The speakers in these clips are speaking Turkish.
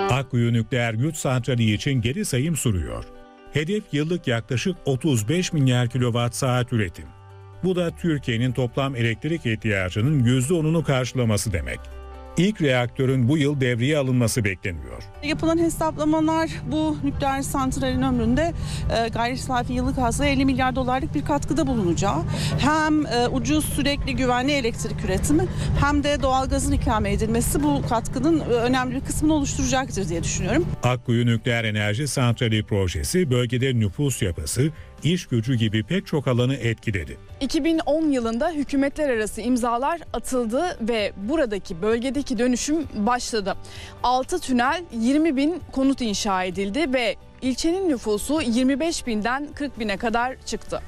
Akkuyu Nükleer Güç Santrali için geri sayım sürüyor. Hedef yıllık yaklaşık 35 milyar kilowatt saat üretim. Bu da Türkiye'nin toplam elektrik ihtiyacının %10'unu karşılaması demek. İlk reaktörün bu yıl devreye alınması bekleniyor. Yapılan hesaplamalar bu nükleer santralin ömründe gayri safi yıllık hasılaya 50 milyar dolarlık bir katkıda bulunacağı, hem ucuz, sürekli, güvenli elektrik üretimi hem de doğalgazın ikame edilmesi bu katkının önemli bir kısmını oluşturacaktır diye düşünüyorum. Akkuyu Nükleer Enerji Santrali projesi bölgede nüfus yapısı, iş gücü gibi pek çok alanı etkiledi. 2010 yılında hükümetler arası imzalar atıldı ve buradaki bölgedeki dönüşüm başladı. 6 tünel, 20 bin konut inşa edildi ve ilçenin nüfusu 25 binden 40 bine kadar çıktı.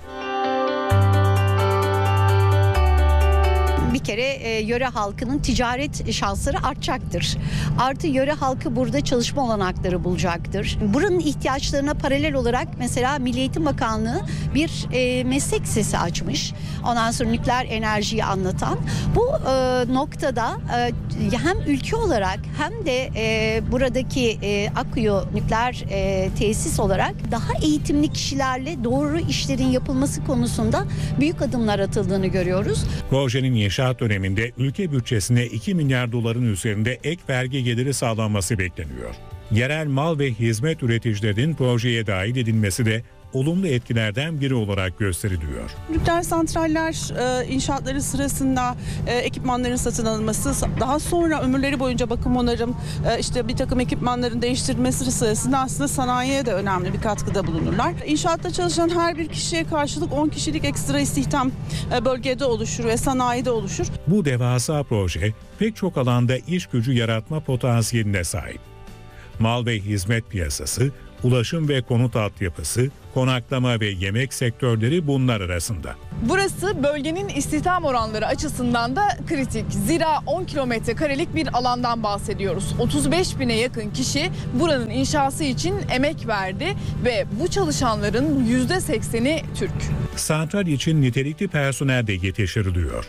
Bir kere yöre halkının ticaret şansları artacaktır. Artı yöre halkı burada çalışma olanakları bulacaktır. Buranın ihtiyaçlarına paralel olarak mesela Milli Eğitim Bakanlığı bir meslek lisesi açmış. Ondan sonra nükleer enerjiyi anlatan. Bu noktada hem ülke olarak hem de buradaki Akkuyu nükleer tesis olarak daha eğitimli kişilerle doğru işlerin yapılması konusunda büyük adımlar atıldığını görüyoruz. Projenin inşaat döneminde ülke bütçesine 2 milyar doların üzerinde ek vergi geliri sağlanması bekleniyor. Yerel mal ve hizmet üreticilerinin projeye dahil edilmesi de olumlu etkilerden biri olarak gösteriliyor. Nükleer santraller inşaatları sırasında ekipmanların satın alınması, daha sonra ömürleri boyunca bakım onarım, işte bir takım ekipmanların değiştirilmesi sırasında aslında sanayiye de önemli bir katkıda bulunurlar. İnşaatta çalışan her bir kişiye karşılık 10 kişilik ekstra istihdam bölgede oluşur ve sanayide oluşur. Bu devasa proje pek çok alanda iş gücü yaratma potansiyeline sahip. Mal ve hizmet piyasası, ulaşım ve konut altyapısı, konaklama ve yemek sektörleri bunlar arasında. Burası bölgenin istihdam oranları açısından da kritik. Zira 10 kilometre karelik bir alandan bahsediyoruz. 35 bine yakın kişi buranın inşası için emek verdi ve bu çalışanların %80'i Türk. Santral için nitelikli personel de yetiştiriliyor.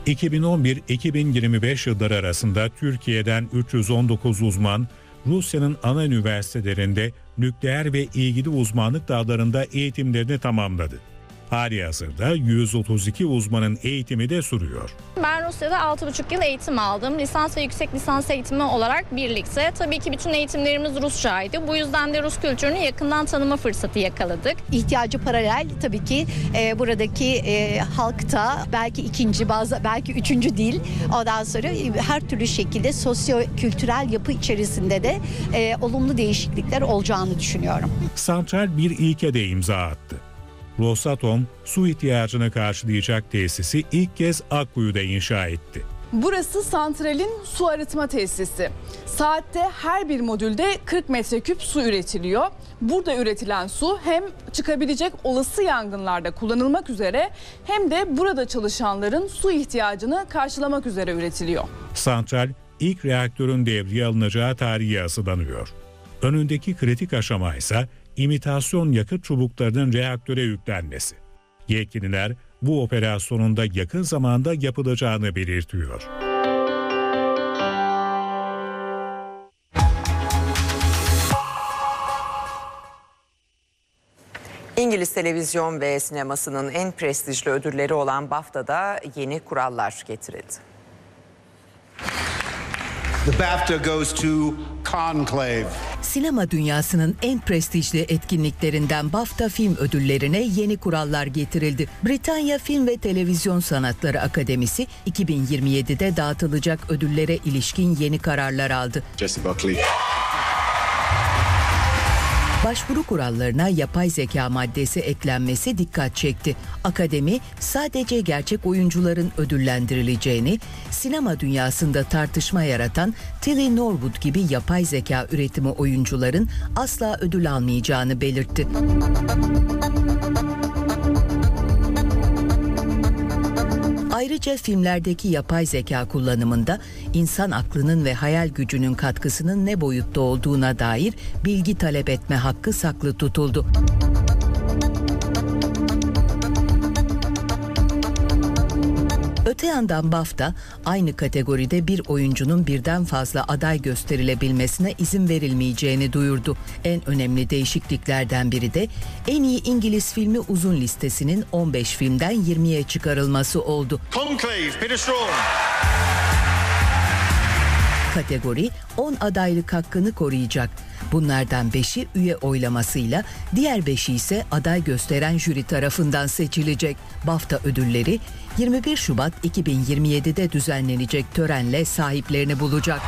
2011-2025 yılları arasında Türkiye'den 319 uzman, Rusya'nın ana üniversitelerinde nükleer ve ilgili uzmanlık dallarında eğitimlerini tamamladı. Halihazırda 132 uzmanın eğitimi de sürüyor. Ben Rusya'da 6,5 yıl eğitim aldım. Lisans ve yüksek lisans eğitimi olarak birlikte. Tabii ki bütün eğitimlerimiz Rusçaydı. Bu yüzden de Rus kültürünü yakından tanıma fırsatı yakaladık. İhtiyacı paralel tabii ki buradaki halkta belki ikinci, belki üçüncü dil. Ondan sonra her türlü şekilde sosyo-kültürel yapı içerisinde de olumlu değişiklikler olacağını düşünüyorum. Santral bir ilke de imza attı. Rosatom, su ihtiyacını karşılayacak tesisi ilk kez Akkuyu'da inşa etti. Burası santralin su arıtma tesisi. Saatte her bir modülde 40 metreküp su üretiliyor. Burada üretilen su hem çıkabilecek olası yangınlarda kullanılmak üzere hem de burada çalışanların su ihtiyacını karşılamak üzere üretiliyor. Santral, ilk reaktörün devreye alınacağı tarihe yazılanıyor. Önündeki kritik aşama ise imitasyon yakıt çubuklarının reaktöre yüklenmesi. Yetkililer bu operasyonun da yakın zamanda yapılacağını belirtiyor. İngiliz televizyon ve sinemasının en prestijli ödülleri olan BAFTA'da yeni kurallar getirildi. The BAFTA goes to Conclave. Sinema dünyasının en prestijli etkinliklerinden BAFTA film ödüllerine yeni kurallar getirildi. Britanya Film ve Televizyon Sanatları Akademisi 2027'de dağıtılacak ödüllere ilişkin yeni kararlar aldı. Jesse Buckley. Başvuru kurallarına yapay zeka maddesi eklenmesi dikkat çekti. Akademi sadece gerçek oyuncuların ödüllendirileceğini, sinema dünyasında tartışma yaratan Tilly Norwood gibi yapay zeka üretimi oyuncuların asla ödül almayacağını belirtti. Ayrıca filmlerdeki yapay zeka kullanımında insan aklının ve hayal gücünün katkısının ne boyutta olduğuna dair bilgi talep etme hakkı saklı tutuldu. Öte yandan BAFTA aynı kategoride bir oyuncunun birden fazla aday gösterilebilmesine izin verilmeyeceğini duyurdu. En önemli değişikliklerden biri de en iyi İngiliz filmi uzun listesinin 15 filmden 20'ye çıkarılması oldu. Conclave, Peter Strawn. Kategori 10 adaylık hakkını koruyacak. Bunlardan 5'i üye oylamasıyla, diğer 5'i ise aday gösteren jüri tarafından seçilecek. BAFTA ödülleri 21 Şubat 2027'de düzenlenecek törenle sahiplerini bulacak.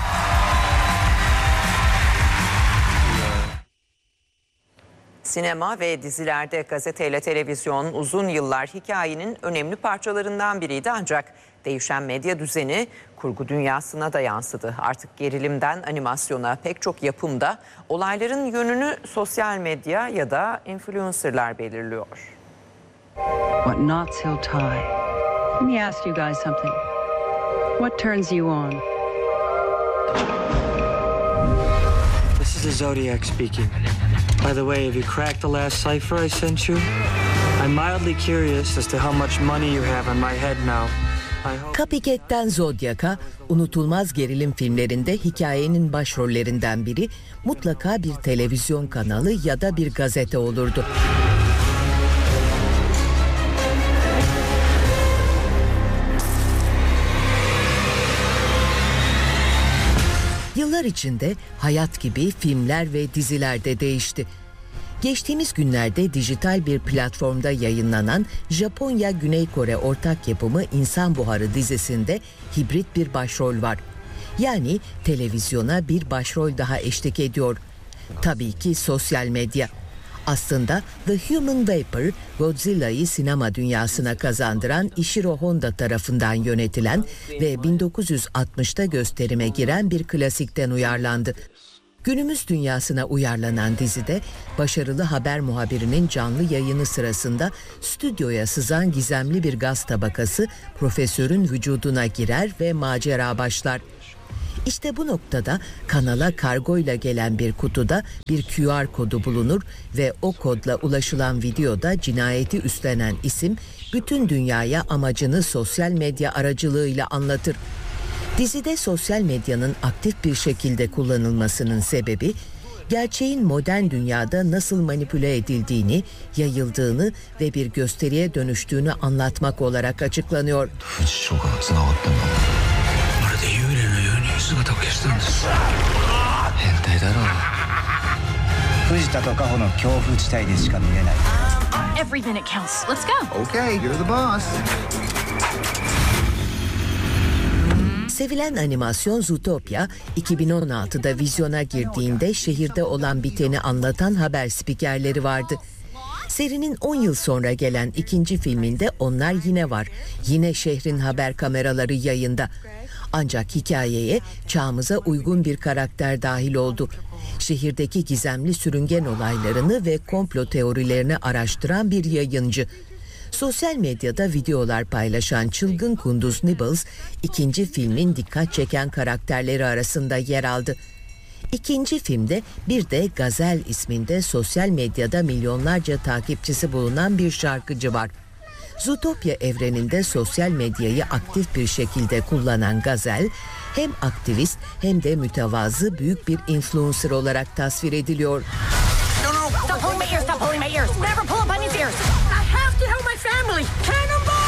Sinema ve dizilerde gazeteyle televizyon uzun yıllar hikayenin önemli parçalarından biriydi, ancak değişen medya düzeni kurgu dünyasına da yansıdı. Artık gerilimden animasyona pek çok yapımda olayların yönünü sosyal medya ya da influencerlar belirliyor. What knots he'll tie. Let me ask you guys something. What turns you on? This is the Zodiac speaking. By the way, have you cracked the last cipher I sent you? I'm mildly curious as to how much money you have on my head now. Copycat'ten Zodiac'a, unutulmaz gerilim filmlerinde hikayenin başrollerinden biri mutlaka bir televizyon kanalı ya da bir gazete olurdu. Yıllar içinde hayat gibi filmler ve diziler de değişti. Geçtiğimiz günlerde dijital bir platformda yayınlanan Japonya-Güney Kore ortak yapımı İnsan Buharı dizisinde hibrit bir başrol var. Yani televizyona bir başrol daha eşlik ediyor. Tabii ki sosyal medya. Aslında The Human Vapor, Godzilla'yı sinema dünyasına kazandıran Ishiro Honda tarafından yönetilen ve 1960'ta gösterime giren bir klasikten uyarlandı. Günümüz dünyasına uyarlanan dizide başarılı haber muhabirinin canlı yayını sırasında stüdyoya sızan gizemli bir gaz tabakası profesörün vücuduna girer ve macera başlar. İşte bu noktada kanala kargoyla gelen bir kutuda bir QR kodu bulunur ve o kodla ulaşılan videoda cinayeti üstlenen isim bütün dünyaya amacını sosyal medya aracılığıyla anlatır. Dizide sosyal medyanın aktif bir şekilde kullanılmasının sebebi, gerçeğin modern dünyada nasıl manipüle edildiğini, yayıldığını ve bir gösteriye dönüştüğünü anlatmak olarak açıklanıyor. Every minute counts. Let's go. Okay, you're the boss. Sevilen animasyon Zootopia, 2016'da vizyona girdiğinde şehirde olan biteni anlatan haber spikerleri vardı. Serinin 10 yıl sonra gelen ikinci filminde onlar yine var. Yine şehrin haber kameraları yayında. Ancak hikayeye çağımıza uygun bir karakter dahil oldu. Şehirdeki gizemli sürüngen olaylarını ve komplo teorilerini araştıran bir yayıncı. Sosyal medyada videolar paylaşan çılgın kunduz Nibbles, ikinci filmin dikkat çeken karakterleri arasında yer aldı. İkinci filmde bir de Gazel isminde sosyal medyada milyonlarca takipçisi bulunan bir şarkıcı var. Zootopia evreninde sosyal medyayı aktif bir şekilde kullanan Gazel, hem aktivist hem de mütevazı büyük bir influencer olarak tasvir ediliyor. Stop pulling my ears. Stop pulling my ears. Never pull up on his ears. I have to help my family. Cannonball!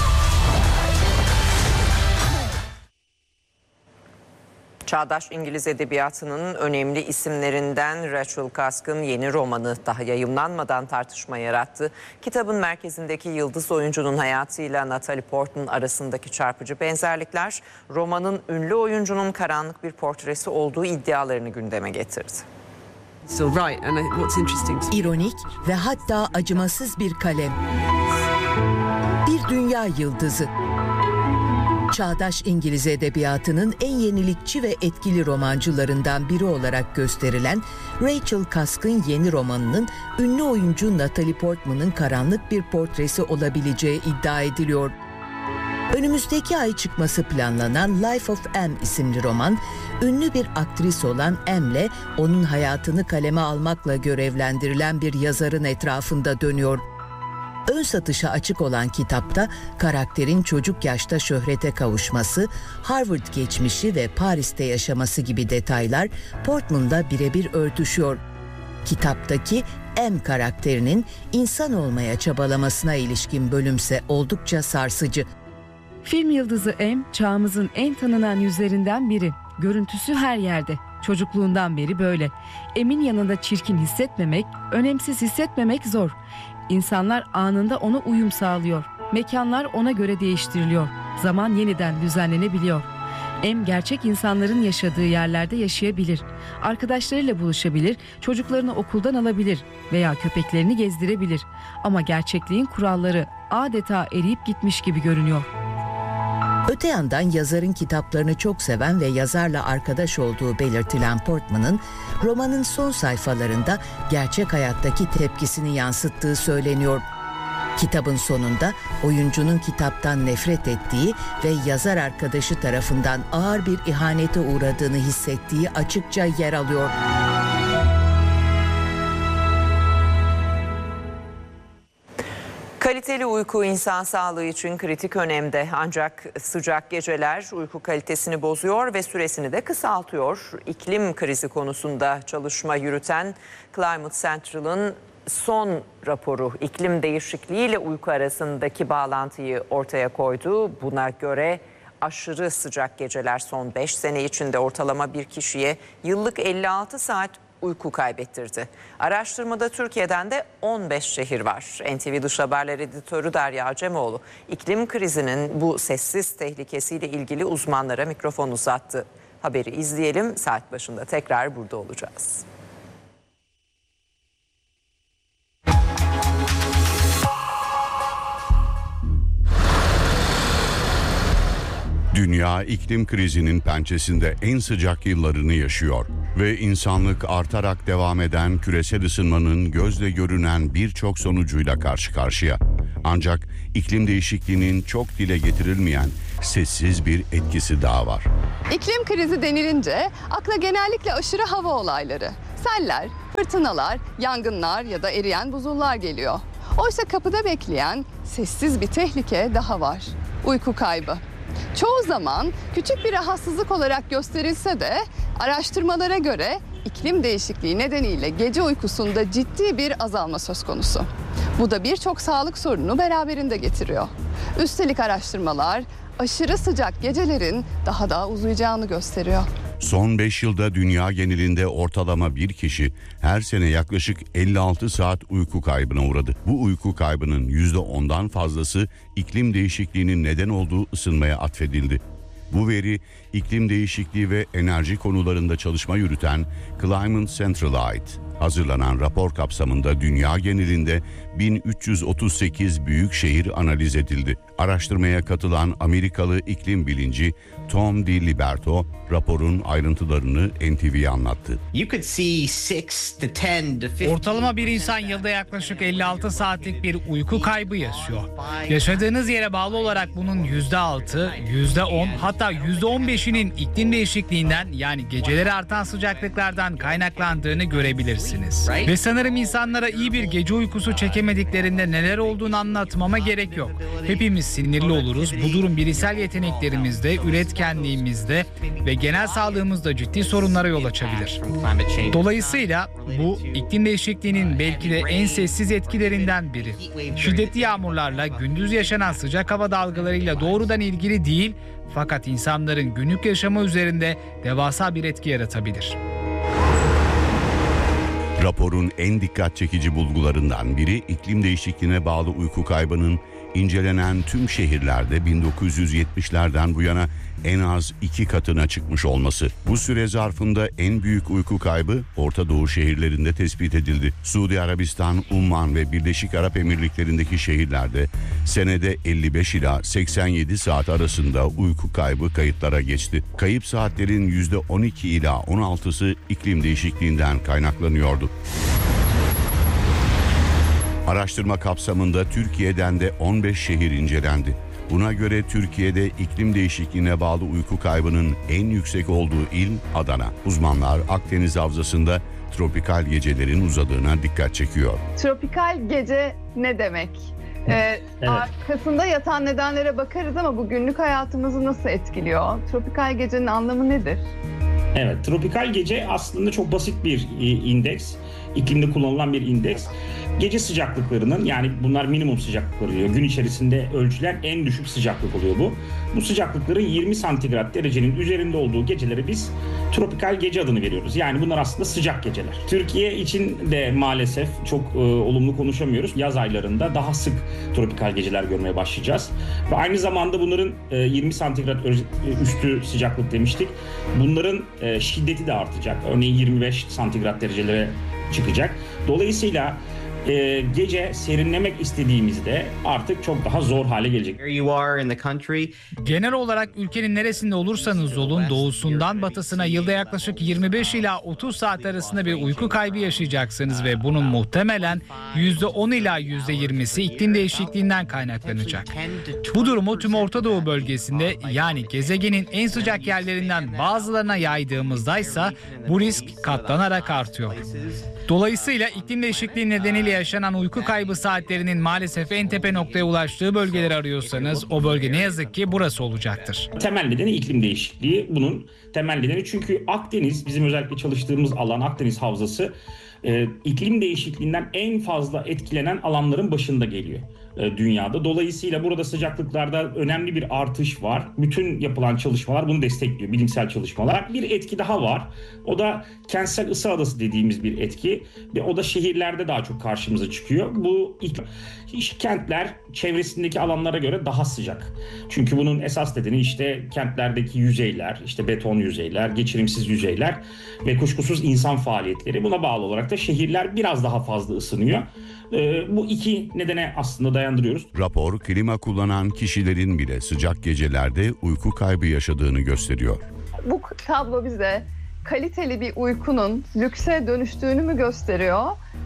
Çağdaş İngiliz edebiyatının önemli isimlerinden Rachel Cusk'ın yeni romanı daha yayımlanmadan tartışma yarattı. Kitabın merkezindeki yıldız oyuncunun hayatıyla Natalie Portman arasındaki çarpıcı benzerlikler, romanın ünlü oyuncunun karanlık bir portresi olduğu iddialarını gündeme getirdi. İronik ve hatta acımasız bir kalem. Bir dünya yıldızı. Çağdaş İngiliz edebiyatının en yenilikçi ve etkili romancılarından biri olarak gösterilen Rachel Cusk'ın yeni romanının ünlü oyuncu Natalie Portman'ın karanlık bir portresi olabileceği iddia ediliyor. Önümüzdeki ay çıkması planlanan Life of M isimli roman, ünlü bir aktris olan M'le onun hayatını kaleme almakla görevlendirilen bir yazarın etrafında dönüyor. Ön satışa açık olan kitapta karakterin çocuk yaşta şöhrete kavuşması, Harvard geçmişi ve Paris'te yaşaması gibi detaylar Portman'la birebir örtüşüyor. Kitaptaki M karakterinin insan olmaya çabalamasına ilişkin bölümse oldukça sarsıcı. Film yıldızı M, çağımızın en tanınan yüzlerinden biri. Görüntüsü her yerde. Çocukluğundan beri böyle. M'in yanında çirkin hissetmemek, önemsiz hissetmemek zor. İnsanlar anında ona uyum sağlıyor. Mekanlar ona göre değiştiriliyor. Zaman yeniden düzenlenebiliyor. M gerçek insanların yaşadığı yerlerde yaşayabilir. Arkadaşlarıyla buluşabilir, çocuklarını okuldan alabilir veya köpeklerini gezdirebilir. Ama gerçekliğin kuralları adeta eriyip gitmiş gibi görünüyor. Öte yandan yazarın kitaplarını çok seven ve yazarla arkadaş olduğu belirtilen Portman'ın romanın son sayfalarında gerçek hayattaki tepkisini yansıttığı söyleniyor. Kitabın sonunda oyuncunun kitaptan nefret ettiği ve yazar arkadaşı tarafından ağır bir ihanete uğradığını hissettiği açıkça yer alıyor. Kaliteli uyku insan sağlığı için kritik önemde, ancak sıcak geceler uyku kalitesini bozuyor ve süresini de kısaltıyor. İklim krizi konusunda çalışma yürüten Climate Central'ın son raporu iklim değişikliği ile uyku arasındaki bağlantıyı ortaya koydu. Buna göre aşırı sıcak geceler son 5 sene içinde ortalama bir kişiye yıllık 56 saat uyku kaybettirdi. Araştırmada Türkiye'den de 15 şehir var. NTV Dış Haberler editörü Derya Acemoğlu, iklim krizinin bu sessiz tehlikesiyle ilgili uzmanlara mikrofon uzattı. Haberi izleyelim, saat başında tekrar burada olacağız. Dünya iklim krizinin pençesinde en sıcak yıllarını yaşıyor ve insanlık artarak devam eden küresel ısınmanın gözle görünen birçok sonucuyla karşı karşıya. Ancak iklim değişikliğinin çok dile getirilmeyen sessiz bir etkisi daha var. İklim krizi denilince akla genellikle aşırı hava olayları, seller, fırtınalar, yangınlar ya da eriyen buzullar geliyor. Oysa kapıda bekleyen sessiz bir tehlike daha var. Uyku kaybı. Çoğu zaman küçük bir rahatsızlık olarak gösterilse de araştırmalara göre iklim değişikliği nedeniyle gece uykusunda ciddi bir azalma söz konusu. Bu da birçok sağlık sorununu beraberinde getiriyor. Üstelik araştırmalar aşırı sıcak gecelerin daha da uzayacağını gösteriyor. Son 5 yılda dünya genelinde ortalama bir kişi her sene yaklaşık 56 saat uyku kaybına uğradı. Bu uyku kaybının %10'dan fazlası iklim değişikliğinin neden olduğu ısınmaya atfedildi. Bu veri iklim değişikliği ve enerji konularında çalışma yürüten Climate Central'a ait. Hazırlanan rapor kapsamında dünya genelinde 1338 büyük şehir analiz edildi. Araştırmaya katılan Amerikalı iklim bilimci Tom DiLiberto raporun ayrıntılarını NTV'ye anlattı. Ortalama bir insan yılda yaklaşık 56 saatlik bir uyku kaybı yaşıyor. Yaşadığınız yere bağlı olarak bunun %6, %10 hatta %15'inin iklim değişikliğinden, yani geceleri artan sıcaklıklardan kaynaklandığını görebilirsiniz. Ve sanırım insanlara iyi bir gece uykusu çekemediklerinde neler olduğunu anlatmama gerek yok. Hepimiz sinirli oluruz. Bu durum bireysel yeteneklerimizde, üretkenliğimizde ve genel sağlığımızda ciddi sorunlara yol açabilir. Dolayısıyla bu iklim değişikliğinin belki de en sessiz etkilerinden biri. Şiddetli yağmurlarla, gündüz yaşanan sıcak hava dalgalarıyla doğrudan ilgili değil, fakat insanların günlük yaşamı üzerinde devasa bir etki yaratabilir. Raporun en dikkat çekici bulgularından biri iklim değişikliğine bağlı uyku kaybının incelenen tüm şehirlerde 1970'lerden bu yana en az 2 katına çıkmış olması. Bu süre zarfında en büyük uyku kaybı Orta Doğu şehirlerinde tespit edildi. Suudi Arabistan, Umman ve Birleşik Arap Emirlikleri'ndeki şehirlerde senede 55 ila 87 saat arasında uyku kaybı kayıtlara geçti. Kayıp saatlerin %12 ila 16'sı iklim değişikliğinden kaynaklanıyordu. Araştırma kapsamında Türkiye'den de 15 şehir incelendi. Buna göre Türkiye'de iklim değişikliğine bağlı uyku kaybının en yüksek olduğu il Adana. Uzmanlar Akdeniz Havzası'nda tropikal gecelerin uzadığına dikkat çekiyor. Tropikal gece ne demek? Arkasında yatan nedenlere bakarız ama bu günlük hayatımızı nasıl etkiliyor? Tropikal gecenin anlamı nedir? Evet, tropikal gece aslında çok basit bir indeks. İklimde kullanılan bir indeks. Gece sıcaklıklarının, yani bunlar minimum sıcaklıklar oluyor. Gün içerisinde ölçülen en düşük sıcaklık oluyor bu. Bu sıcaklıkların 20 santigrat derecenin üzerinde olduğu gecelere biz tropikal gece adını veriyoruz. Yani bunlar aslında sıcak geceler. Türkiye için de maalesef çok olumlu konuşamıyoruz. Yaz aylarında daha sık tropikal geceler görmeye başlayacağız. Ve aynı zamanda bunların 20 santigrat üstü sıcaklık demiştik. Bunların şiddeti de artacak. Örneğin 25 santigrat derecelere çıkacak. Dolayısıyla gece serinlemek istediğimizde artık çok daha zor hale gelecek. Genel olarak ülkenin neresinde olursanız olun doğusundan batısına yılda yaklaşık 25 ila 30 saat arasında bir uyku kaybı yaşayacaksınız ve bunun muhtemelen %10 ila %20'si iklim değişikliğinden kaynaklanacak. Bu durumu tüm Orta Doğu bölgesinde, yani gezegenin en sıcak yerlerinden bazılarına yaydığımızdaysa bu risk katlanarak artıyor. Dolayısıyla iklim değişikliği nedeniyle yaşanan uyku kaybı saatlerinin maalesef en tepe noktaya ulaştığı bölgeleri arıyorsanız o bölge ne yazık ki burası olacaktır. Temel nedeni iklim değişikliği. Bunun temel nedeni çünkü Akdeniz, bizim özellikle çalıştığımız alan Akdeniz Havzası iklim değişikliğinden en fazla etkilenen alanların başında geliyor dünyada. Dolayısıyla burada sıcaklıklarda önemli bir artış var. Bütün yapılan çalışmalar bunu destekliyor, bilimsel çalışmalar. Bir etki daha var. O da kentsel ısı adası dediğimiz bir etki ve o da şehirlerde daha çok karşımıza çıkıyor. Bu kentler çevresindeki alanlara göre daha sıcak. Çünkü bunun esas nedeni işte kentlerdeki yüzeyler, işte beton yüzeyler, geçirimsiz yüzeyler ve kuşkusuz insan faaliyetleri. Buna bağlı olarak da şehirler biraz daha fazla ısınıyor. Bu iki nedene aslında dayandırıyoruz. Rapor, klima kullanan kişilerin bile sıcak gecelerde uyku kaybı yaşadığını gösteriyor. Bu tablo bize kaliteli bir uykunun lükse dönüştüğünü mü gösteriyor?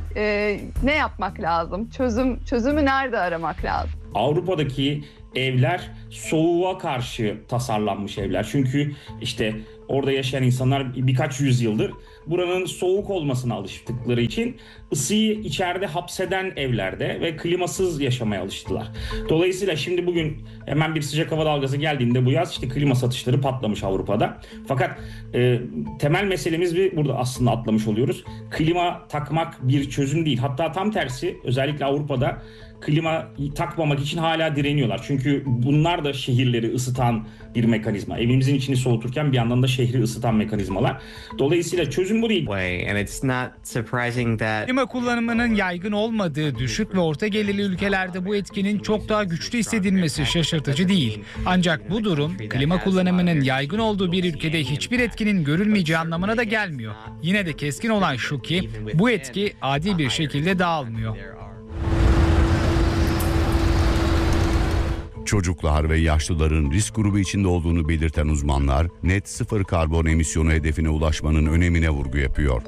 Ne yapmak lazım? Çözümü nerede aramak lazım? Avrupa'daki evler soğuğa karşı tasarlanmış evler. Çünkü işte orada yaşayan insanlar birkaç yüzyıldır buranın soğuk olmasına alıştıkları için ısıyı içeride hapseden evlerde ve klimasız yaşamaya alıştılar. Dolayısıyla şimdi bugün hemen bir sıcak hava dalgası geldiğinde bu yaz işte klima satışları patlamış Avrupa'da. Fakat temel meselemiz burada aslında atlamış oluyoruz. Klima takmak bir çözüm değil. Hatta tam tersi, özellikle Avrupa'da klima takmamak için hala direniyorlar. Çünkü bunlar da şehirleri ısıtan bir mekanizma. Evimizin içini soğuturken bir yandan da şehri ısıtan mekanizmalar. Dolayısıyla çözüm bu değil. Klima kullanımının yaygın olmadığı düşük ve orta gelirli ülkelerde bu etkinin çok daha güçlü hissedilmesi şaşırtıcı değil. Ancak bu durum klima kullanımının yaygın olduğu bir ülkede hiçbir etkinin görülmeyeceği anlamına da gelmiyor. Yine de keskin olan şu ki bu etki adil bir şekilde dağılmıyor. Çocuklar ve yaşlıların risk grubu içinde olduğunu belirten uzmanlar, net sıfır karbon emisyonu hedefine ulaşmanın önemine vurgu yapıyor.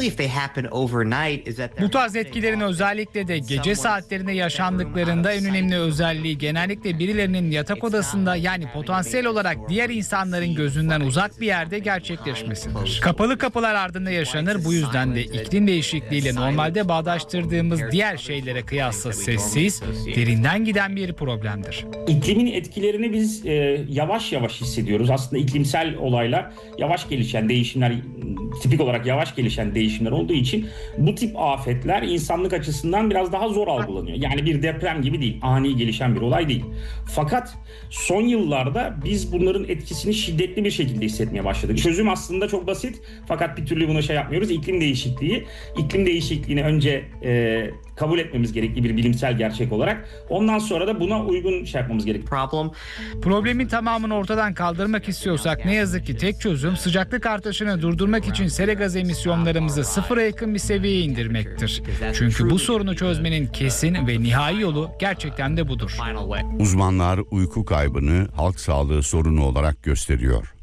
Bu tarz etkilerin özellikle de gece saatlerinde yaşandıklarında en önemli özelliği genellikle birilerinin yatak odasında, yani potansiyel olarak diğer insanların gözünden uzak bir yerde gerçekleşmesidir. Kapalı kapılar ardında yaşanır, bu yüzden de iklim değişikliğiyle normalde bağdaştırdığımız diğer şeylere kıyasla sessiz, derinden giden bir problemdir. İklimin etkilerini biz yavaş yavaş hissediyoruz. Aslında iklimsel olaylar yavaş gelişen değişimler, tipik olarak yavaş gelişen değişimler olduğu için bu tip afetler insanlık açısından biraz daha zor algılanıyor. Yani bir deprem gibi değil, ani gelişen bir olay değil. Fakat son yıllarda biz bunların etkisini şiddetli bir şekilde hissetmeye başladık. Çözüm aslında çok basit fakat bir türlü buna yapmıyoruz. İklim değişikliği. İklim değişikliğini önce kabul etmemiz gerekli bir bilimsel gerçek olarak. Ondan sonra da buna uygun yapmamız gerekli. Problemin tamamını ortadan kaldırmak istiyorsak ne yazık ki tek çözüm sıcaklık artışını durdurmak için sera gaz emisyonlarımızı sıfıra yakın bir seviyeye indirmektir. Çünkü bu sorunu çözmenin kesin ve nihai yolu gerçekten de budur. Uzmanlar uyku kaybını halk sağlığı sorunu olarak gösteriyor.